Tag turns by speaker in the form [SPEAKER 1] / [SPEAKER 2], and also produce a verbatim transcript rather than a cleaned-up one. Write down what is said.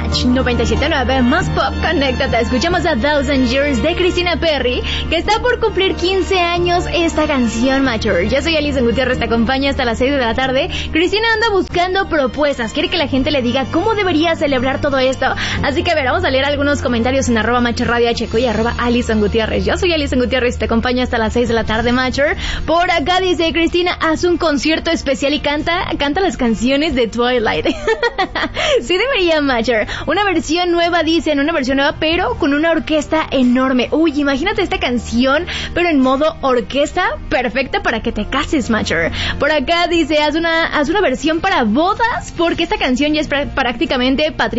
[SPEAKER 1] Match noventa y siete punto nueve, más pop, conéctate. Escuchamos a Thousand Years de Christina Perri, que está por cumplir quince años esta canción, Matcher. Yo soy Alison Gutiérrez, te acompaña hasta las seis de la tarde. Cristina anda buscando propuestas, quiere que la gente le diga cómo debería celebrar todo esto. Así que a ver, vamos a leer algunos comentarios en arroba Matcher Radio Checo y arroba Alison Gutiérrez. Yo soy Alison Gutiérrez, te acompaña hasta las seis de la tarde, Matcher. Por acá dice Cristina, haz un concierto especial y canta, canta las canciones de Twilight. Sí debería, Matcher. Una versión nueva, dicen, una versión nueva, pero con una orquesta enorme. Uy, imagínate esta canción, pero en modo orquesta, perfecta para que te cases, Matcher. Por acá dice, haz una, haz una versión para bodas, porque esta canción ya es pr- prácticamente patrimonio